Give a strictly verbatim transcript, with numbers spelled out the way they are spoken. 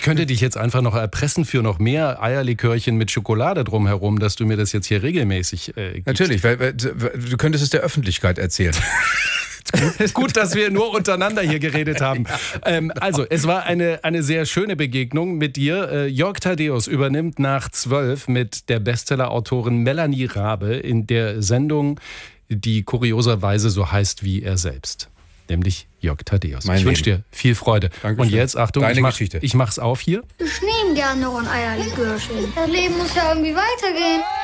könnte dich jetzt einfach noch erpressen für noch mehr Eierlikörchen mit Schokolade drumherum, dass du mir das jetzt hier regelmäßig äh, gibst. Natürlich, weil, weil du könntest es der Öffentlichkeit erzählen. Gut, dass wir nur untereinander hier geredet haben. Ähm, also, es war eine, eine sehr schöne Begegnung mit dir. Äh, Jörg Thaddeus übernimmt nach zwölf mit der Bestseller-Autorin Melanie Rabe in der Sendung, die kurioserweise so heißt wie er selbst. Nämlich Jörg Thaddeus. Mein ich wünsche dir viel Freude. Dankeschön. Und jetzt, Achtung, Deine ich, mach, Geschichte. ich mach's auf hier. Ich nehme gerne noch ein Eierlikörchen. Das Leben muss ja irgendwie weitergehen.